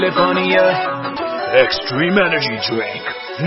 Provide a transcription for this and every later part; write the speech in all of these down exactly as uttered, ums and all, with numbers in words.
Extreme Energy Drink.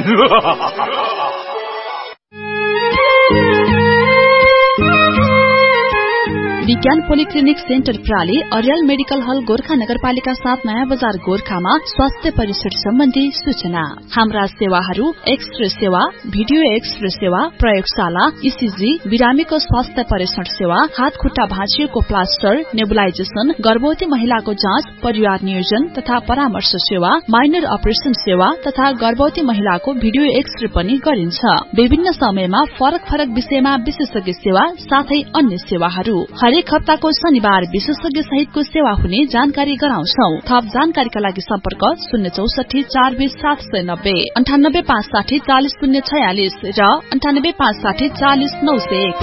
विज्ञान polyclinic centre प्राली Aryal medical हल गोर्खा नगरपालिका साथ नयाँ बजार गोर्खामा स्वास्थ्य परीक्षण सम्बन्धी सूचना। हाम्रा सेवाहरू एक्सरे सेवा, भिडियो एक्सरे सेवा, प्रयोगशाला, ईसीजी, बिरामीको स्वास्थ्य परीक्षण सेवा, हात खुट्टा भाँचिएको प्लास्टर, नेबुलाइजेसन, गर्भवती महिलाको जाँच, परिवार नियोजन तथा परामर्श सेवा, माइनर अपरेसन सेवा तथा गर्भवती महिलाको भिडियो एक्सरे पनि गरिन्छ। विभिन्न समयमा फरक फरक विषयमा विशेषज्ञ सेवा साथै अन्य सेवाहरू। हरेक हप्ताको शनिबार विशेषज्ञ सहितको सेवा हुने जानकारी गराउँछौ। थप जानकारीका लागि सम्पर्क शून्य चौसठी चार बीस सात सय नब्बे, अन्ठानब्बे पाँच साठी चालिस शून्य छयालिस र अन्ठानब्बे पाँच साठी चालिस नौ सय एक।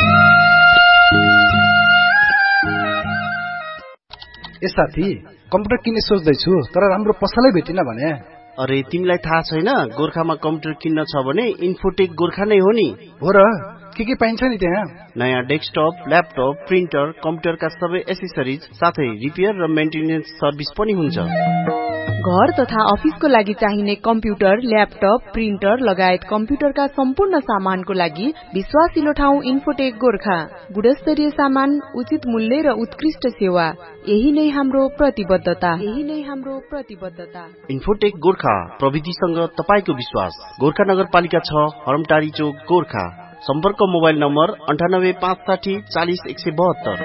ए साथी, कम्प्युटर किन्ने सोच्दैछु तर राम्रो पसलै भेटिन भने। अरे तिमीलाई थाहा छैन, गोर्खामा कम्प्युटर किन्न छ भने इन्फोटेक गोर्खा नै हो नि। हो र, के के पाइन्छ नि त्यहाँ? नयाँ डेस्कटप, ल्यापटप, प्रिन्टर, कम्प्युटरका सबै एसेसरिज साथै रिपेयर र मेन्टेनेन्स सर्भिस पनि हुन्छ। घर तथा अफिसको लागि चाहिने कम्प्युटर, ल्यापटप, प्रिन्टर लगायत कम्प्युटरका सम्पूर्ण सामानको लागि विश्वासिलो ठाउँ इन्फोटेक गोर्खा। गुणस्तरीय सामान, उचित मूल्य र उत्कृष्ट सेवा, यही नै हाम्रो प्रतिबद्धता यही नै हाम्रो प्रतिबद्धता इन्फोटेक गोर्खा, प्रविधिसँग तपाईको विश्वास। गोर्खा नगरपालिका छ, हरमटारी चोक, गोर्खा। सम्पर्क मोबाइल नम्बर अन्ठानब्बे पाँच साठी चालिस एक सय बहत्तर।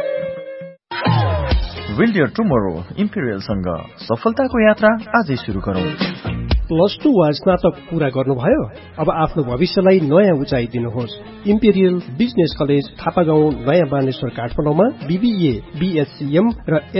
Build your tomorrow, इम्पेरियल सँग सफलताको यात्रा आजै सुरु गरौँ। प्लस टू वा स्नातक पूरा गर्नुभयो? अब आफ्नो भविष्यलाई नयाँ उचाइ दिनुहोस्। इम्पेरियल बिजनेस कलेज थापागाउँ, नयाँ बानेश्वर, काठमाडौँमा बीबीए, बीएससीएम र